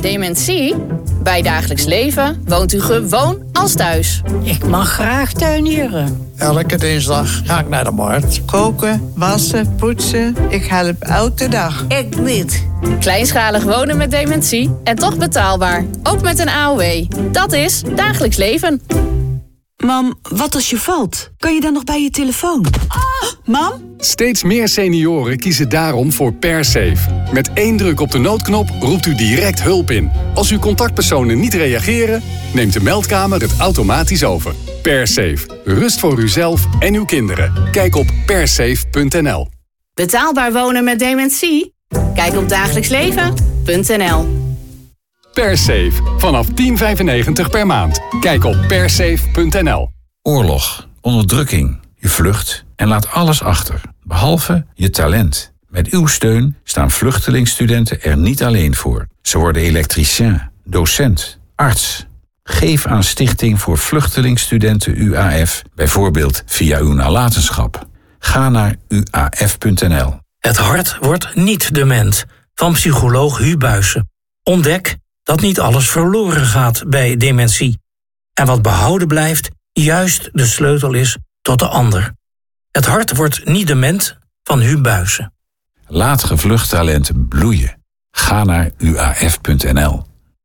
dementie? Bij Dagelijks Leven woont u gewoon als thuis. Ik mag graag tuinieren. Elke dinsdag ga ik naar de markt. Koken, wassen, poetsen. Ik help elke dag. Ik niet. Kleinschalig wonen met dementie en toch betaalbaar. Ook met een AOW. Dat is Dagelijks Leven. Mam, wat als je valt? Kan je dan nog bij je telefoon? Mam? Steeds meer senioren kiezen daarom voor PerSafe. Met 1 druk op de noodknop roept u direct hulp in. Als uw contactpersonen niet reageren, neemt de meldkamer het automatisch over. PerSafe. Rust voor uzelf en uw kinderen. Kijk op persafe.nl. Betaalbaar wonen met dementie? Kijk op dagelijksleven.nl. PerSafe. Vanaf $10,95 per maand. Kijk op persafe.nl. Oorlog, onderdrukking, je vlucht en laat alles achter, behalve je talent. Met uw steun staan vluchtelingstudenten er niet alleen voor. Ze worden elektricien, docent, arts. Geef aan Stichting voor Vluchtelingstudenten UAF, bijvoorbeeld via uw nalatenschap. Ga naar uaf.nl. Het hart wordt niet dement, van psycholoog Huub Buijsen. Ontdek dat niet alles verloren gaat bij dementie. En wat behouden blijft, juist de sleutel is tot de ander. Het hart wordt niet dement, van Huub Buijsen. Laat gevlucht talent bloeien. Ga naar uaf.nl.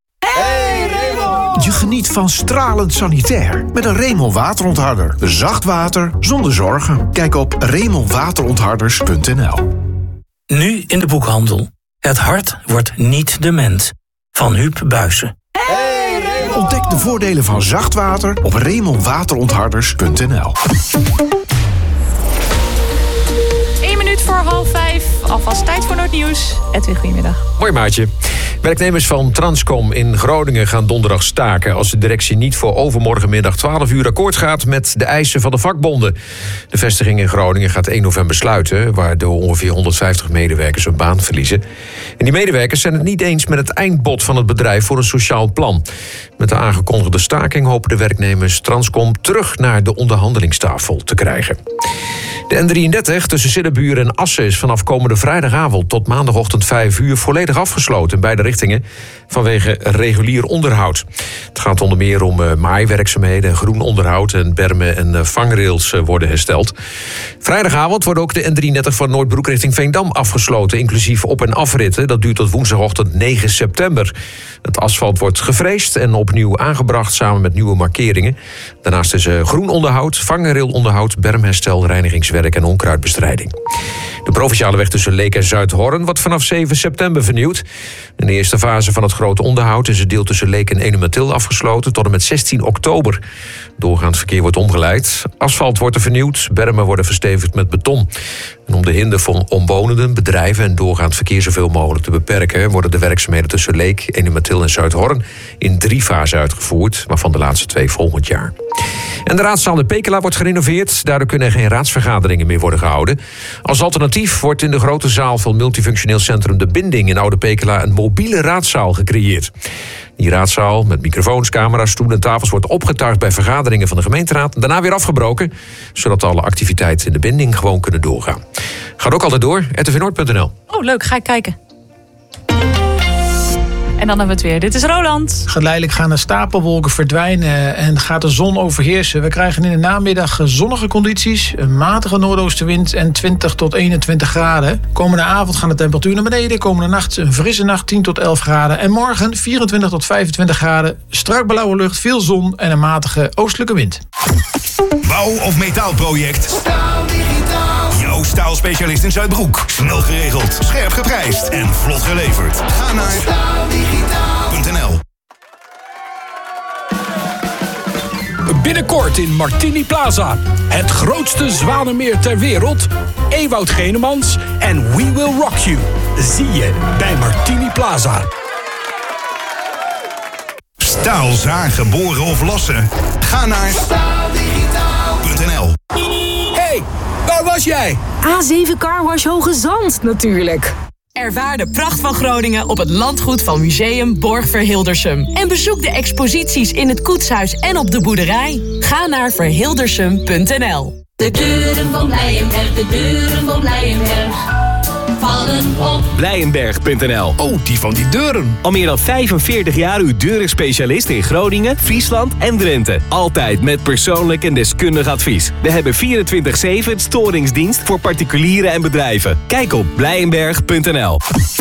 Je geniet van stralend sanitair met een Remel waterontharder. Zacht water zonder zorgen. Kijk op remelwaterontharders.nl. Nu in de boekhandel. Het hart wordt niet dement, van Huub Buijsen. Ontdek de voordelen van zacht water op remelwaterontharders.nl. 1 minuut voor 4:30. Alvast tijd voor Noordnieuws. Edwin, goedemiddag. Mooi maatje. Werknemers van Transcom in Groningen gaan donderdag staken als de directie niet voor overmorgenmiddag 12 uur akkoord gaat met de eisen van de vakbonden. De vestiging in Groningen gaat 1 november sluiten, waardoor ongeveer 150 medewerkers hun baan verliezen. En die medewerkers zijn het niet eens met het eindbod van het bedrijf voor een sociaal plan. Met de aangekondigde staking hopen de werknemers Transcom terug naar de onderhandelingstafel te krijgen. De N33 tussen Siddeburen en Assen is vanaf komende vrijdagavond tot maandagochtend 5 uur volledig afgesloten in beide richtingen vanwege regulier onderhoud. Het gaat onder meer om maaiwerkzaamheden, groen onderhoud en bermen en vangrails worden hersteld. Vrijdagavond wordt ook de N33 van Noordbroek richting Veendam afgesloten, inclusief op- en afritten. Dat duurt tot woensdagochtend 9 september. Het asfalt wordt gefreesd en opnieuw aangebracht samen met nieuwe markeringen. Daarnaast is groen onderhoud, vangrailonderhoud, bermherstel, reinigingswerk en onkruidbestrijding. De provinciale weg tussen Leek en Zuidhorn wordt vanaf 7 september vernieuwd. In de eerste fase van het grote onderhoud is het deel tussen Leek en Enumatil afgesloten tot en met 16 oktober. Doorgaand verkeer wordt omgeleid. Asfalt wordt er vernieuwd, bermen worden verstevigd met beton. En om de hinder van omwonenden, bedrijven en doorgaand verkeer zoveel mogelijk te beperken, worden de werkzaamheden tussen Leek, Enumatil en Zuidhorn in 3 fasen uitgevoerd, waarvan de laatste 2 volgend jaar. En de raadzaal in Pekela wordt gerenoveerd. Daardoor kunnen er geen raadsvergaderingen meer worden gehouden. Als alternatief wordt in de grote zaal van multifunctioneel centrum De Binding in Oude Pekela een mobiele raadzaal gecreëerd. Die raadzaal met microfoons, camera's, stoelen en tafels wordt opgetuigd bij vergaderingen van de gemeenteraad. En daarna weer afgebroken, zodat alle activiteiten in De Binding gewoon kunnen doorgaan. Gaat ook altijd door, rtvnoord.nl. Oh, leuk. Ga ik kijken. En dan hebben we het weer. Dit is Roland. Geleidelijk gaan de stapelwolken verdwijnen en gaat de zon overheersen. We krijgen in de namiddag zonnige condities, een matige noordoostenwind en 20 tot 21 graden. Komende avond gaan de temperaturen naar beneden. Komende nacht een frisse nacht, 10 tot 11 graden. En morgen 24 tot 25 graden. Strak blauwe lucht, veel zon en een matige oostelijke wind. Bouw- of metaalproject? Staal Digitaal. Jouw staalspecialist in Zuidbroek. Snel geregeld, scherp geprijsd en vlot geleverd. Ga naar staaldigitaal.nl. Binnenkort in Martini Plaza. Het grootste zwanenmeer ter wereld. Ewout Genemans en We Will Rock You. Zie je bij Martini Plaza. Staal zagen, boren of lossen? Ga naar staaldigitaal.nl. Hey, waar was jij? A7 Carwash Hoge Zand natuurlijk. Ervaar de pracht van Groningen op het landgoed van Museum Borg-Verhildersum. En bezoek de exposities in het koetshuis en op de boerderij. Ga naar verhildersum.nl. De deuren van Blijenberg, de deuren van Blijenberg. vallen op. Blijenberg.nl. Oh, die van die deuren. Al meer dan 45 jaar uw deurenspecialist in Groningen, Friesland en Drenthe. Altijd met persoonlijk en deskundig advies. We hebben 24/7 storingsdienst voor particulieren en bedrijven. Kijk op blijenberg.nl.